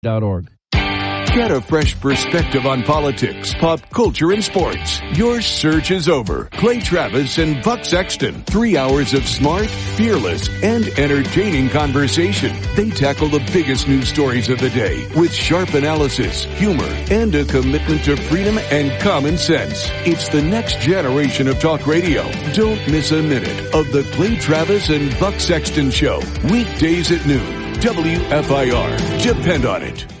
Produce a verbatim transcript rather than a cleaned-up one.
dot org. Get a fresh perspective on politics, pop culture, and sports. Your search is over. Clay Travis and Buck Sexton. Three hours of smart, fearless, and entertaining conversation. They tackle the biggest news stories of the day with sharp analysis, humor, and a commitment to freedom and common sense. It's the next generation of talk radio. Don't miss a minute of the Clay Travis and Buck Sexton Show. Weekdays at noon. W F I R. Depend on it.